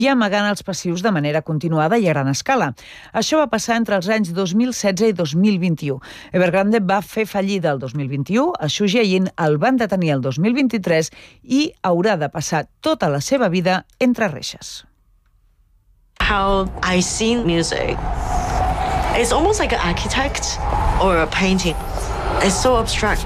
i amagant els passius de manera continuada i a gran escala. Això va passar entre els anys 2016 i 2021. Evergrande va fer fallida el 2021, a Shujiayin el van detenir el 2023 i haurà de passar tota la seva vida entre reixes. How I see music, it's almost like an architect or a painting. It's so abstract.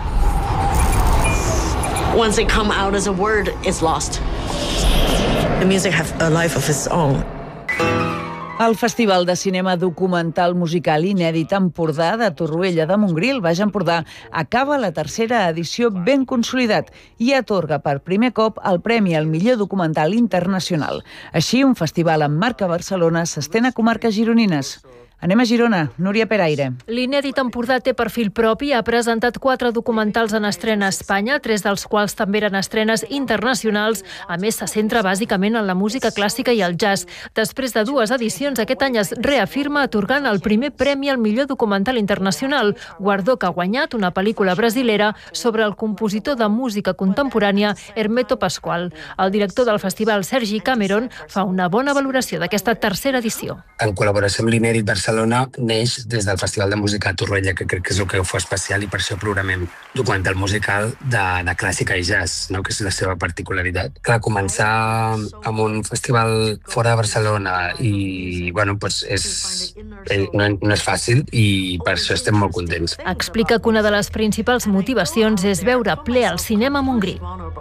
Once it comes out as a word, it's lost. The music has a life of its own. El Festival de Cinema Documental Musical Inèdit Empordà de Torroella de Montgrí, al Baix Empordà, acaba la tercera edició ben consolidat i atorga per primer cop el Premi al millor documental internacional. Així, un festival amb marca a Barcelona s'estén a comarques gironines. Anem a Girona. Núria Peraire. L'Inèdit Empordà té perfil propi, ha presentat 4 documentals en estrena a Espanya, 3 dels quals també eren estrenes internacionals. A més, se centra bàsicament en la música clàssica i el jazz. Després de 2 edicions, aquest any es reafirma atorgant el primer premi al millor documental internacional, guardó que ha guanyat una pel·lícula brasilera sobre el compositor de música contemporània Hermeto Pascoal. El director del festival, Sergi Cameron, fa una bona valoració d'aquesta tercera edició. En col·laboració amb l'Inèdit Barcelona neix des del Festival de Música a Torroella, que crec que és el que ho fa especial i per això programem documental musical de clàssica i jazz, no? Que és la seva particularitat. Clar, començar amb un festival fora de Barcelona i, bueno, pues no és fàcil i per això estem molt contents. Explica que una de les principals motivacions és veure ple al cinema a Montgrí.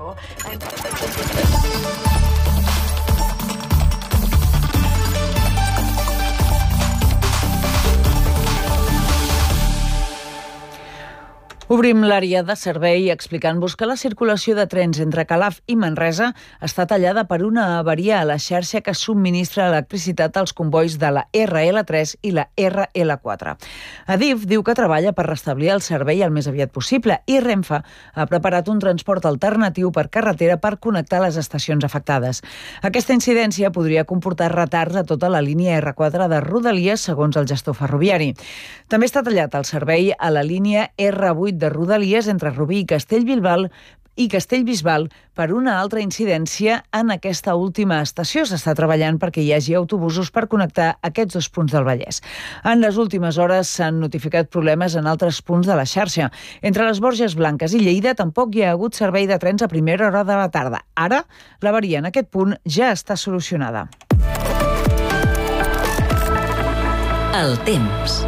Obrim l'àrea de servei explicant-vos que la circulació de trens entre Calaf i Manresa està tallada per una avaria a la xarxa que subministra electricitat als combois de la RL3 i la RL4. Adif diu que treballa per restablir el servei el més aviat possible i Renfe ha preparat un transport alternatiu per carretera per connectar les estacions afectades. Aquesta incidència podria comportar retards a tota la línia R4 de Rodalies, segons el gestor ferroviari. També està tallat el servei a la línia R8 de Rodalies entre Rubí i Castellbisbal per una altra incidència en aquesta última estació. S'està treballant perquè hi hagi autobusos per connectar aquests 2 punts del Vallès. En les últimes hores s'han notificat problemes en altres punts de la xarxa. Entre les Borges Blanques i Lleida tampoc hi ha hagut servei de trens a primera hora de la tarda. Ara, l'avaria en aquest punt ja està solucionada. El temps.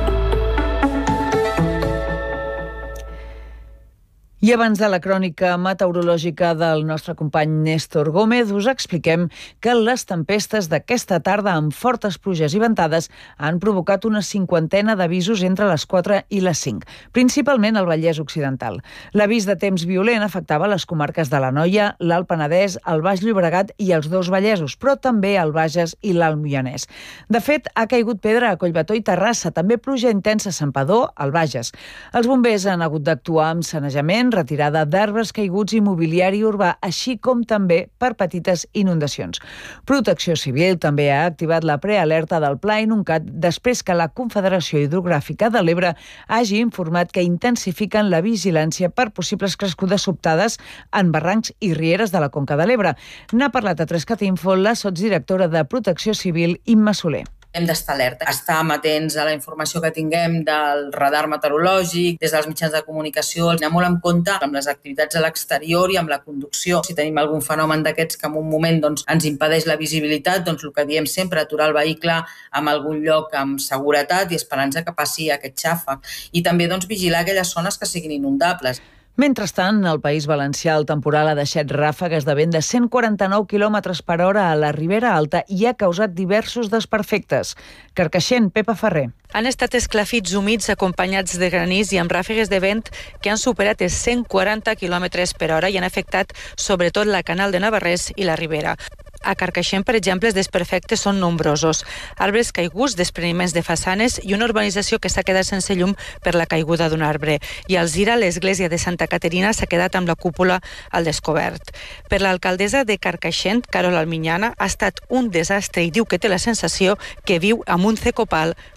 I abans de la crònica meteorològica del nostre company Néstor Gómez, us expliquem que les tempestes d'aquesta tarda amb fortes pluges i ventades han provocat una 50ena d'avisos entre les 4 i les 5, principalment al Vallès Occidental. L'avís de temps violent afectava les comarques de l'Anoia, l'Alt Penedès, el Baix Llobregat i els 2 Vallesos, però també el Bages i l'Alt Moianès. De fet, ha caigut pedra a Collbató i Terrassa, també pluja intensa a Santpedor, al Bages. Els bombers han hagut d'actuar amb sanejament, retirada d'arbres caiguts i mobiliari urbà, així com també per petites inundacions. Protecció Civil també ha activat la prealerta del Pla Inuncat després que la Confederació Hidrogràfica de l'Ebre hagi informat que intensifiquen la vigilància per possibles crescudes sobtades en barrancs i rieres de la Conca de l'Ebre. N'ha parlat a 3cat Info la sotsdirectora de Protecció Civil, Imma Soler. Hem d'estar alerta, estar amatents a la informació que tinguem del radar meteorològic, des dels mitjans de comunicació, anar molt en compte amb les activitats a l'exterior i amb la conducció. Si tenim algun fenomen d'aquests que en un moment ens impedeix la visibilitat, el que diem sempre, aturar el vehicle en algun lloc amb seguretat i esperar-nos que passi aquest xàfec. I també vigilar aquelles zones que siguin inundables. Mentrestant, al País Valencià el temporal ha deixat ràfegues de vent de 149 km per hora a la Ribera Alta i ha causat diversos desperfectes. Carcaixent, Pepa Ferrer. Han estat esclafits humits acompanyats de granís i amb ràfegues de vent que han superat els 140 km per hora i han afectat sobretot la Canal de Navarrés i la Ribera. A Carcaixent, per exemple, els desperfectes són nombrosos. Arbres caiguts, despreniments de façanes i una urbanització que s'ha quedat sense llum per la caiguda d'un arbre. I a Alzira, l'església de Santa Caterina s'ha quedat amb la cúpula al descobert. Per l'alcaldessa de Carcaixent, Carol Alminyana, ha estat un desastre i diu que té la sensació que viu amb un cecopal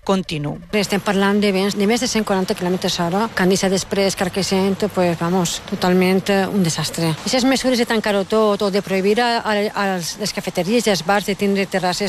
continu. Estem parlant de vents de més de 140 km/h, que han deixat després Carcaixent, pues vamos, totalment un desastre. Aquestes mesures de tancar-ho tot o de prohibir a les cafeteries i als bars de tindre terrasses